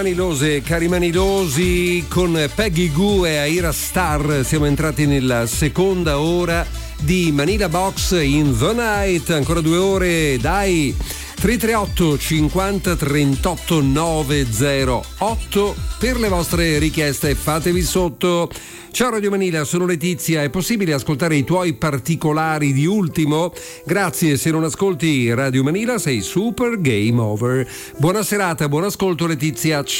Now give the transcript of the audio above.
Manilose, cari manilosi, con Peggy Goo e Aira Star siamo entrati nella seconda ora di Manila Box in the Night. Ancora 2 ore, dai. 338 50 38 908 per le vostre richieste, fatevi sotto. Ciao Radio Manila, sono Letizia. È possibile ascoltare i tuoi particolari di ultimo? Grazie, se non ascolti Radio Manila sei super game over. Buona serata, buon ascolto Letizia.